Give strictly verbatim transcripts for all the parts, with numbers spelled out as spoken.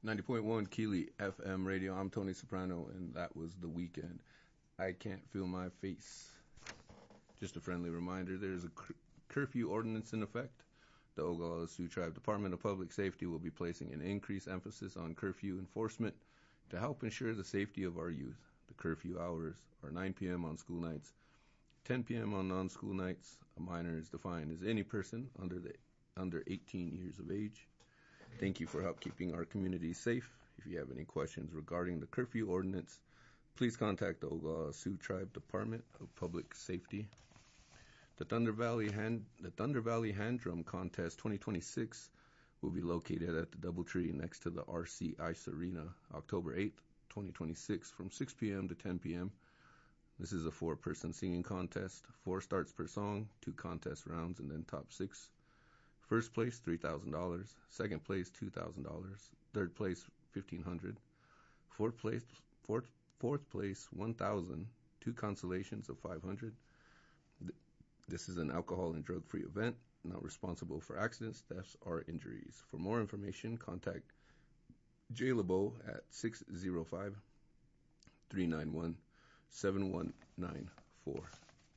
ninety point one Keely F M radio. I'm Tony Soprano, and that was The Weeknd. I Can't Feel My Face. Just a friendly reminder, there's a cur- curfew ordinance in effect. The Oglala Sioux Tribe Department of Public Safety will be placing an increased emphasis on curfew enforcement to help ensure the safety of our youth. The curfew hours are nine p.m. on school nights, ten p.m. on non-school nights. A minor is defined as any person under the under eighteen years of age. Thank you for help keeping our community safe. If you have any questions regarding the curfew ordinance, please contact the Oglala Sioux Tribe Department of Public Safety. The Thunder Valley Hand the Thunder Valley Hand Drum Contest twenty twenty-six will be located at the Doubletree next to the R C Ice Arena, October eighth, twenty twenty-six, from six p.m. to ten p.m. This is a four-person singing contest. Four starts per song, two contest rounds, and then top six. First place, three thousand dollars. Second place, two thousand dollars. Third place, fifteen hundred dollars. Fourth place, fourth, fourth place, one thousand dollars. Two consolations of five hundred dollars. This is an alcohol and drug-free event, not responsible for accidents, thefts, or injuries. For more information, contact Jay LeBeau at six oh five, three nine one, seven one nine four.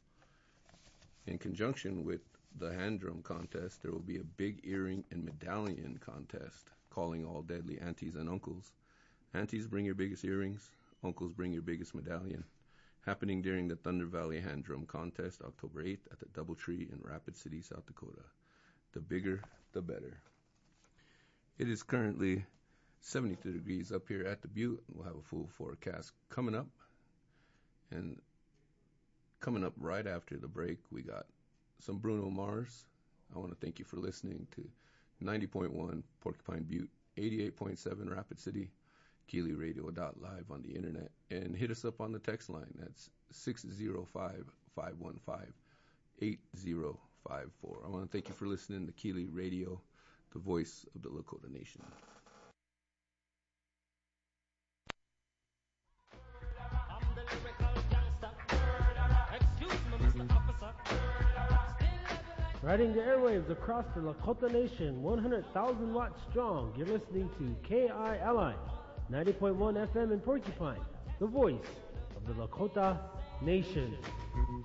In conjunction with the hand drum contest, there will be a big earring and medallion contest, calling all deadly aunties and uncles. Aunties, bring your biggest earrings. Uncles, bring your biggest medallion. Happening during the Thunder Valley Hand Drum Contest, October eighth, at the Doubletree in Rapid City, South Dakota. The bigger, the better. It is currently seventy-two degrees up here at the Butte. We'll have a full forecast coming up. And coming up right after the break, we got some Bruno Mars. I want to thank you for listening to ninety point one Porcupine Butte, eighty-eight point seven Rapid City, Keely Radio dot live on the internet, and hit us up on the text line. That's six oh five, five one five, eight oh five four. I want to thank you for listening to Keely Radio, the voice of the Lakota Nation. I'm the lyrical gangster. Excuse me, Mister Officer. Riding the airwaves across the Lakota Nation, one hundred thousand watts strong. You're listening to K I L I, ninety point one F M in Porcupine, the voice of the Lakota Nation.